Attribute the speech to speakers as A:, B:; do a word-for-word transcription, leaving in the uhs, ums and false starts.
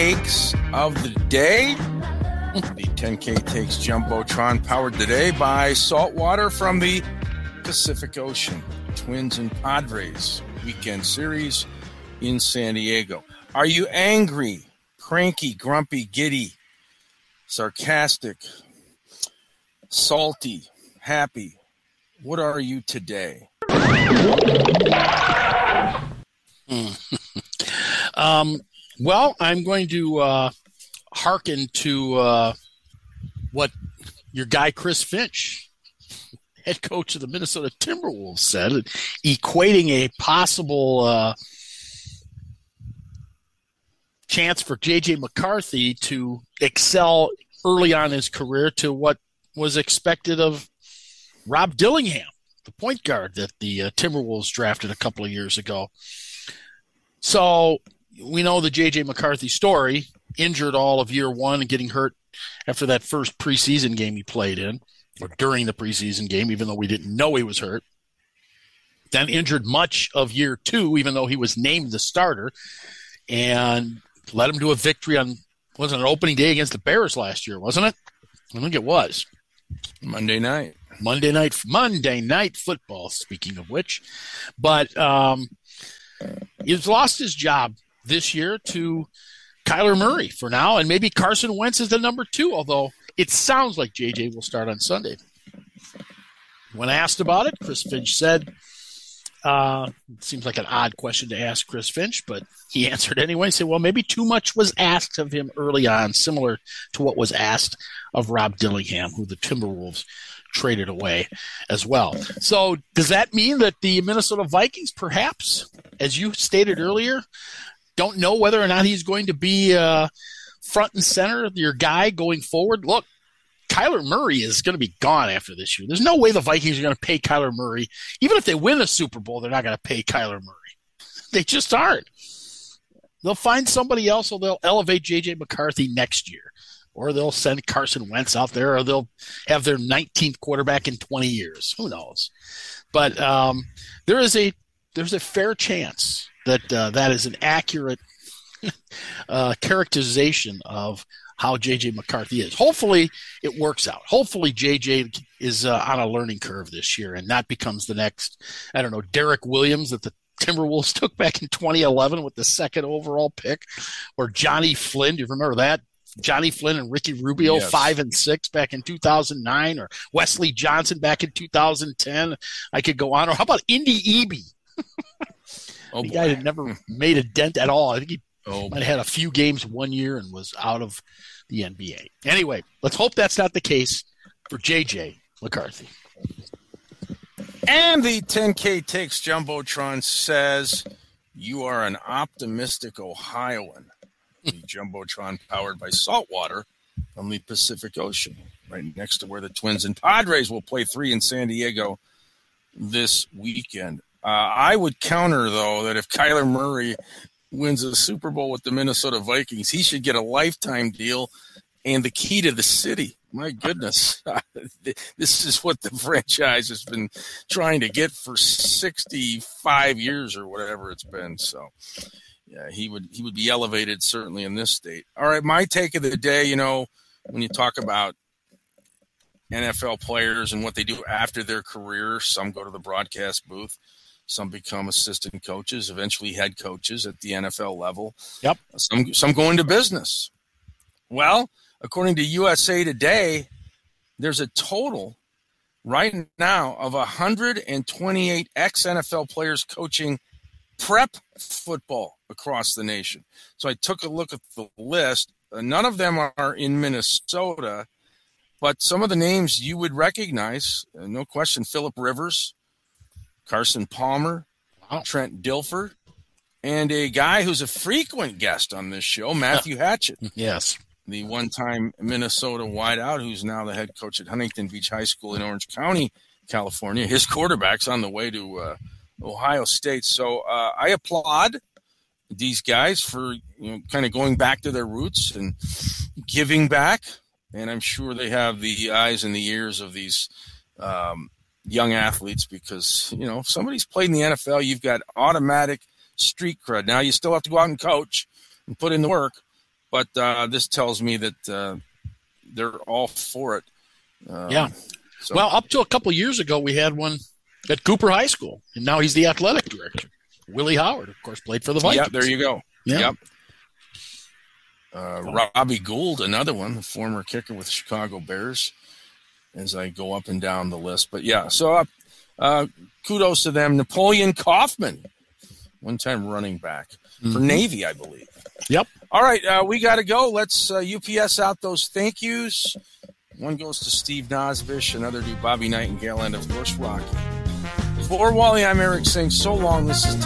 A: takes of the day. The ten K Takes Jumbotron, powered today by saltwater from the Pacific Ocean. Twins and Padres weekend series in San Diego. Are you angry, cranky, grumpy, giddy, sarcastic, salty, happy? What are you today?
B: um, well, I'm going to uh, hearken to uh, what your guy Chris Finch, head coach of the Minnesota Timberwolves, said, equating a possible uh, chance for J J McCarthy to excel early on in his career to what was expected of Rob Dillingham, the point guard that the uh, Timberwolves drafted a couple of years ago. So we know the J J McCarthy story, injured all of year one and getting hurt after that first preseason game he played in, or during the preseason game, even though we didn't know he was hurt. Then injured much of year two, even though he was named the starter, and led him to a victory on, wasn't it, an opening day against the Bears last year, wasn't it? I think it was.
A: Monday night.
B: Monday night Monday night football, speaking of which. But um, he's lost his job this year to Kyler Murray for now, and maybe Carson Wentz is the number two, although it sounds like J J will start on Sunday. When asked about it, Chris Finch said, uh, it seems like an odd question to ask Chris Finch, but he answered anyway. He said, well, maybe too much was asked of him early on, similar to what was asked of Rob Dillingham, who the Timberwolves traded away as well. So does that mean that the Minnesota Vikings, perhaps, as you stated earlier, don't know whether or not he's going to be uh, front and center, your guy going forward? Look, Kyler Murray is going to be gone after this year. There's no way the Vikings are going to pay Kyler Murray. Even if they win the Super Bowl, they're not going to pay Kyler Murray. They just aren't. They'll find somebody else, or they'll elevate J J McCarthy next year. Or they'll send Carson Wentz out there, or they'll have their nineteenth quarterback in twenty years. Who knows? But um, there is a there's a fair chance that uh, that is an accurate uh, characterization of how J J McCarthy is. Hopefully it works out. Hopefully J J is uh, on a learning curve this year and not becomes the next, I don't know, Derek Williams that the Timberwolves took back in twenty eleven with the second overall pick, or Johnny Flynn. Do you remember that? Johnny Flynn and Ricky Rubio, yes. five and six back in two thousand nine, or Wesley Johnson back in two thousand ten. I could go on. Or how about Indy Eby?
A: Oh,
B: the
A: boy.
B: guy that never made a dent at all. I think he
A: oh,
B: might have had a few games one year and was out of the N B A. Anyway, let's hope that's not the case for J J McCarthy.
A: And the ten K Takes Jumbotron says, you are an optimistic Ohioan. The Jumbotron, powered by saltwater from the Pacific Ocean, right next to where the Twins and Padres will play three in San Diego this weekend. Uh, I would counter, though, that if Kyler Murray wins a Super Bowl with the Minnesota Vikings, he should get a lifetime deal and the key to the city. My goodness. This is what the franchise has been trying to get for sixty-five years or whatever it's been. So, yeah, he would he would be elevated certainly in this state. All right, my take of the day, you know, when you talk about N F L players and what they do after their career, some go to the broadcast booth, some become assistant coaches, eventually head coaches at the N F L level.
B: Yep.
A: Some some go into business. Well, according to U S A Today, there's a total right now of one hundred twenty-eight ex-N F L players coaching prep football across the nation. So I took a look at the list. Uh, none of them are in Minnesota, but some of the names you would recognize, uh, no question, Phillip Rivers, Carson Palmer, wow. Trent Dilfer, and a guy who's a frequent guest on this show, Matthew Hatchett.
B: Yes.
A: The one-time Minnesota wideout who's now the head coach at Huntington Beach High School in Orange County, California. His quarterback's on the way to uh, Ohio State. So uh, I applaud these guys for, you know, kind of going back to their roots and giving back. And I'm sure they have the eyes and the ears of these um, young athletes because, you know, if somebody's played in the N F L, you've got automatic street cred. Now you still have to go out and coach and put in the work, but uh, this tells me that uh, they're all for it. Um,
B: yeah. So. Well, up to a couple years ago, we had one at Cooper High School, and now he's the athletic director. Willie Howard, of course, played for the Vikings.
A: Yeah, there you go.
B: Yeah.
A: Yep. Uh, Robbie Gould, another one, the former kicker with the Chicago Bears, as I go up and down the list. But, yeah, so uh, uh, kudos to them. Napoleon Kaufman, one-time running back mm-hmm. for Navy, I believe.
B: Yep.
A: All right, uh, we got to go. Let's uh, U P S out those thank yous. One goes to Steve Nosbish, another to Bobby Nightingale, and, of course, Rocky. For Wally, I'm Eric saying so long. This is